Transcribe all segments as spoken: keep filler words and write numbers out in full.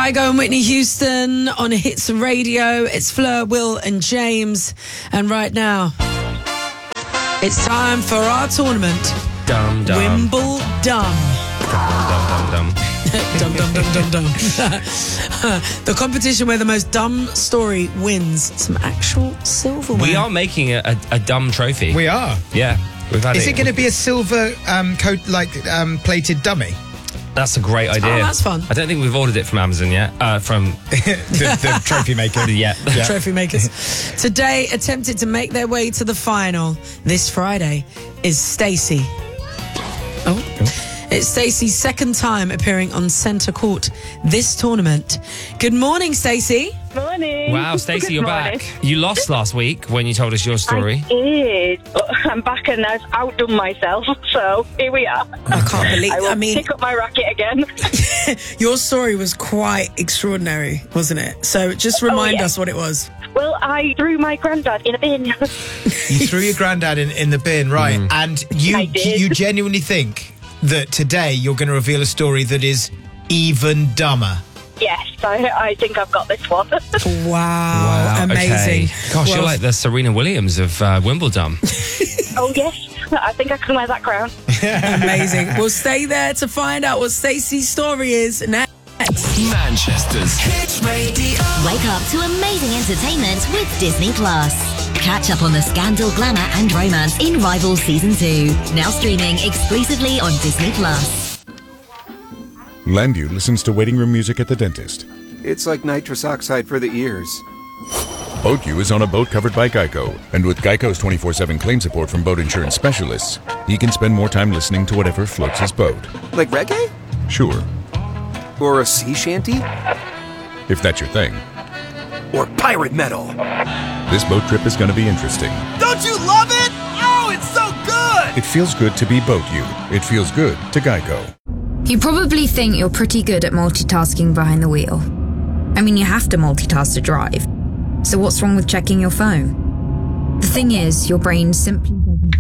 Geico and Whitney Houston on Hits Radio. It's Fleur, Will and James. And right now, it's time for our tournament. Dum dum. Wimbledon. Dum dum dum dum. Dum dum dum dum dum. The competition where the most dumb story wins some actual silverware. We are making a, a, a dumb trophy. We are. Yeah. We've had Is it. it going to be a silver um, coat, like um, plated dummy? That's a great idea. Oh, that's fun. I don't think we've ordered it from Amazon yet. Uh, from the, the trophy maker. Yeah. Yeah. Trophy makers. Today, attempted to make their way to the final this Friday is Stacey. Oh. It's Stacey's second time appearing on centre court this tournament. Good morning, Stacey. Morning. Wow, Stacey, Good you're morning. back. You lost last week when you told us your story. I did. But I'm back and I've outdone myself, so here we are. I can't believe. I will I mean, pick up my racket again. your story was quite extraordinary, wasn't it? So just remind oh, yeah. us what it was. Well, I threw my granddad in a bin. You threw your granddad in, in the bin, right? Mm. And you I did. you genuinely think that today you're going to reveal a story that is even dumber. Yes, I, I think I've got this one. Wow, Wow, amazing. Okay. Gosh, Well- you're like the Serena Williams of uh, Wimbledon. Oh, yes. I think I can wear that crown. Amazing. We'll stay there to find out what Stacey's story is next. Manchester's Hits Radio. Wake up to amazing entertainment with Disney Plus. Catch up on the scandal, glamour and romance in Rivals Season two. Now streaming exclusively on Disney Plus. Landu listens to waiting room music at the dentist. It's like nitrous oxide for the ears. BoatU is on a boat covered by Geico, and with Geico's twenty-four seven claim support from boat insurance specialists, he can spend more time listening to whatever floats his boat. Like reggae? Sure, Or a sea shanty? if that's your thing. Or pirate metal? This boat trip is going to be interesting. Don't you love it? Oh, it's so good! It feels good to be BoatU. It feels good to Geico. You probably think you're pretty good at multitasking behind the wheel. I mean, you have to multitask to drive. So what's wrong with checking your phone? The thing is, your brain simply doesn't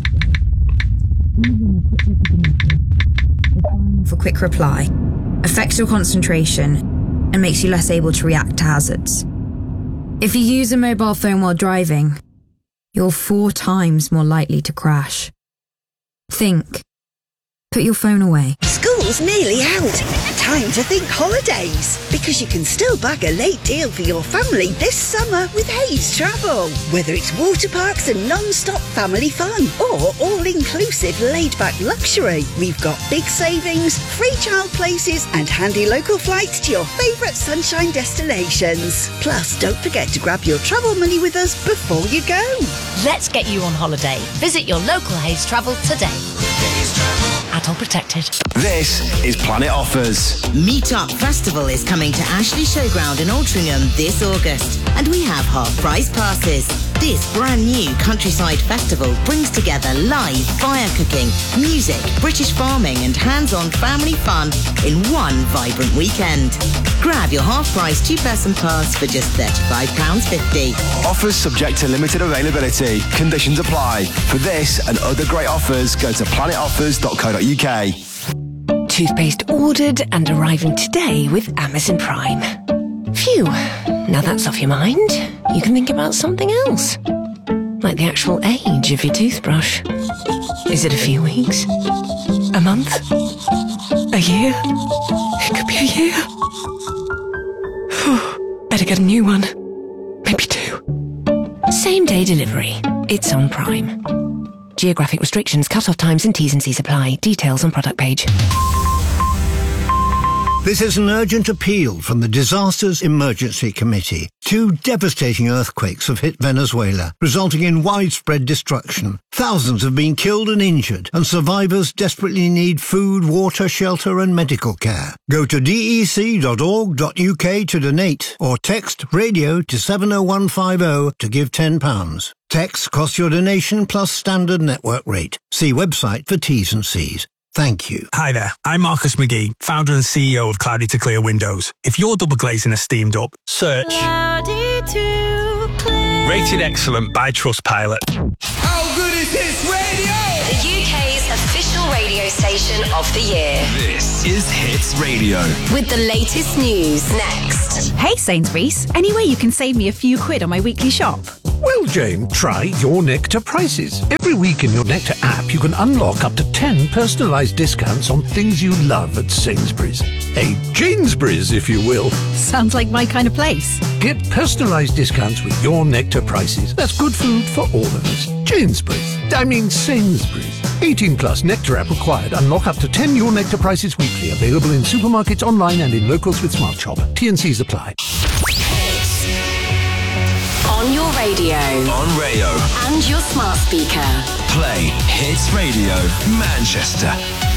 work. For quick reply, affects your concentration, and makes you less able to react to hazards. If you use a mobile phone while driving, you're four times more likely to crash. Think. Put your phone away. School's nearly out. Time to think holidays, because you can still bag a late deal for your family this summer with Hayes Travel. Whether it's water parks and non-stop family fun or all-inclusive laid-back luxury, we've got big savings, free child places and handy local flights to your favourite sunshine destinations. Plus, don't forget to grab your travel money with us before you go. Let's get you on holiday. Visit your local Hayes Travel today. Adult protected. This is Planet Offers. Meetup Festival is coming to Ashley Showground in Altrincham this August, and we have half-price passes. This brand new countryside festival brings together live fire cooking, music, British farming and hands-on family fun in one vibrant weekend. Grab your half-price two-person pass for just thirty-five pounds fifty. Offers subject to limited availability. Conditions apply. For this and other great offers, go to planet offers dot co dot uk. Toothpaste ordered and arriving today with Amazon Prime. Phew, now that's off your mind. You can think about something else. Like the actual age of your toothbrush. Is it a few weeks? A month? A year? It could be a year. Better get a new one. Maybe two. Same day delivery. It's on Prime. Geographic restrictions, cut-off times and T's and C's apply. Details on product page. This is an urgent appeal from the Disasters Emergency Committee. Two devastating earthquakes have hit Venezuela, resulting in widespread destruction. Thousands have been killed and injured, and survivors desperately need food, water, shelter and medical care. Go to d e c dot org dot u k to donate, or text radio to seven oh one five oh to give ten pounds. Text costs your donation plus standard network rate. See website for T's and C's. Thank you. Hi there, I'm Marcus McGee, founder and C E O of Cloudy to Clear Windows. If you're double glazing a steamed up, search Cloudy to Clear. Rated Excellent by Trustpilot. How good is this radio? The U K's official radio station of the year. This is Hits Radio. With the latest news next. Hey Sainsbury's, any way you can save me a few quid on my weekly shop? Well, Jane, try your Nectar prices. Every week in your Nectar app, you can unlock up to ten personalised discounts on things you love at Sainsbury's. A Janesbury's, if you will. Sounds like my kind of place. Get personalised discounts with your Nectar prices. That's good food for all of us. Janesbury's. I mean Sainsbury's. eighteen plus Nectar app required. Unlock up to ten Your Nectar prices weekly. Available in supermarkets, online and in locals with Smart Shop. T and C's apply. On your radio. On Rayo. And your smart speaker. Play Hits Radio Manchester.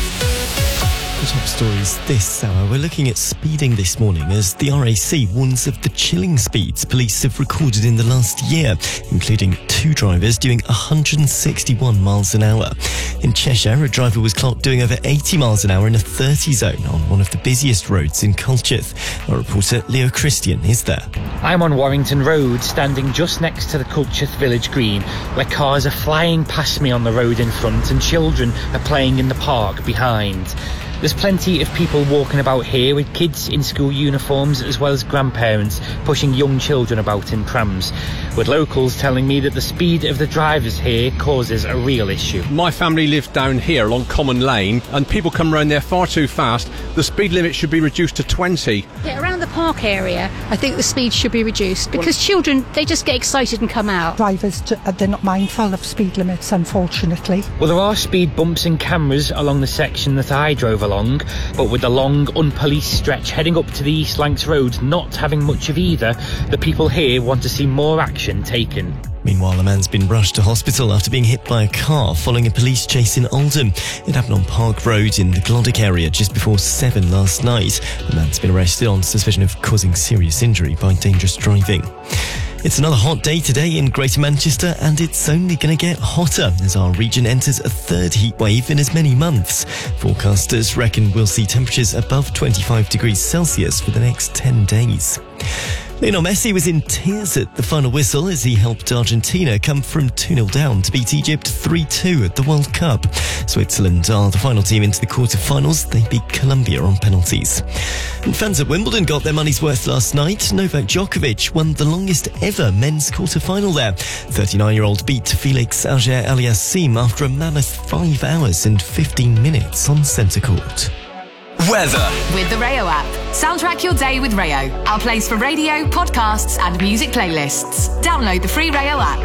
The top stories this hour. We're looking at speeding this morning as the R A C warns of the chilling speeds police have recorded in the last year, including two drivers doing one hundred sixty-one miles an hour. In Cheshire, a driver was clocked doing over eighty miles an hour in a thirty zone on one of the busiest roads in Colchester. Our reporter Leo Christian is there. I'm on Warrington Road, standing just next to the Colchester Village Green, where cars are flying past me on the road in front and children are playing in the park behind. There's plenty of people walking about here with kids in school uniforms as well as grandparents pushing young children about in prams, with locals telling me that the speed of the drivers here causes a real issue. My family live down here along Common Lane and people come around there far too fast. The speed limit should be reduced to twenty. Yeah, around the park area, I think the speed should be reduced because children, they just get excited and come out. Drivers, they're not mindful of speed limits, unfortunately. Well, there are speed bumps and cameras along the section that I drove along, but with the long, unpoliced stretch heading up to the East Lancs Road not having much of either, the people here want to see more action taken. Meanwhile, a man's been rushed to hospital after being hit by a car following a police chase in Oldham. It happened on Park Road in the Glodwick area just before seven last night. The man's been arrested on suspicion of causing serious injury by dangerous driving. It's another hot day today in Greater Manchester, and it's only going to get hotter as our region enters a third heat wave in as many months. Forecasters reckon we'll see temperatures above twenty-five degrees Celsius for the next ten days. Lionel Messi was in tears at the final whistle as he helped Argentina come from two nil down to beat Egypt three two at the World Cup. Switzerland are the final team into the quarter-finals. They beat Colombia on penalties. And fans at Wimbledon got their money's worth last night. Novak Djokovic won the longest ever men's quarter-final there. thirty-nine-year-old beat Felix Auger-Aliassime after a mammoth five hours and fifteen minutes on centre court. Weather. With the Rayo app. Soundtrack your day with Rayo. Our place for radio, podcasts and music playlists. Download the free Rayo app.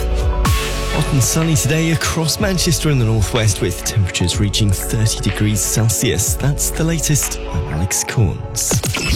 Hot and sunny today across Manchester and the northwest with temperatures reaching thirty degrees Celsius. That's the latest. I'm Alex Corns.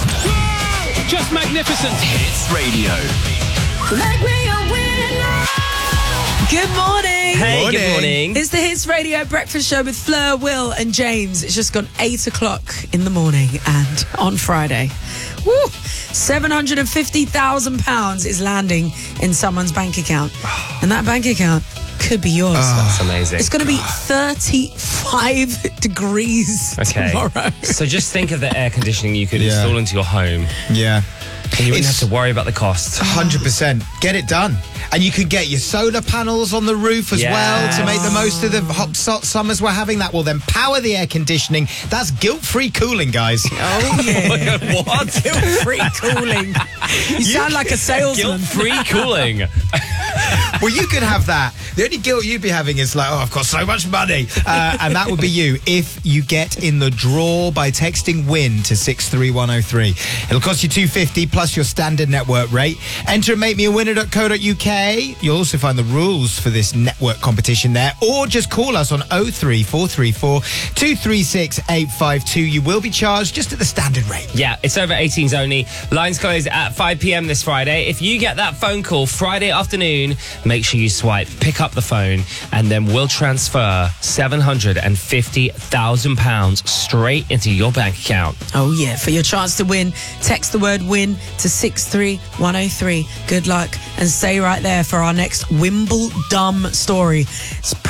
Just magnificent. Hits Radio. Make me a winner. Good morning. Hey, morning. Good morning. It's the Hits Radio Breakfast Show with Fleur, Will and James. It's just gone eight o'clock in the morning and on Friday. Woo! seven hundred fifty thousand pounds is landing in someone's bank account. And that bank account could be yours. Oh, that's amazing. It's going to be thirty-five degrees okay. tomorrow. So just think of the air conditioning you could Yeah. install into your home. Yeah. And you wouldn't It's- have to worry about the cost. one hundred percent. Get it done. And you could get your solar panels on the roof as Yes. well to make the most of the hot so- summers we're having. That will then power the air conditioning. That's guilt-free cooling, guys. Oh, yeah. What? Guilt-free cooling. You sound like a salesman. Guilt-free cooling. Well, you could have that. The only guilt you'd be having is like, oh, I've got so much money. Uh, and that would be you if you get in the draw by texting WIN to six three one oh three. It'll cost you two pounds fifty plus your standard network rate. Enter and make me a winner dot co dot uk. You'll also find the rules for this network competition there. Or just call us on oh three four three four, two three six, eight five two. You will be charged just at the standard rate. Yeah, it's over eighteens only. Lines close at five p.m. this Friday. If you get that phone call Friday afternoon, make sure you swipe, pick up the phone, and then we'll transfer seven hundred fifty thousand pounds straight into your bank account. Oh, yeah. For your chance to win, text the word WIN to six three one oh three. Good luck and stay right there for our next Wimbledon story. It's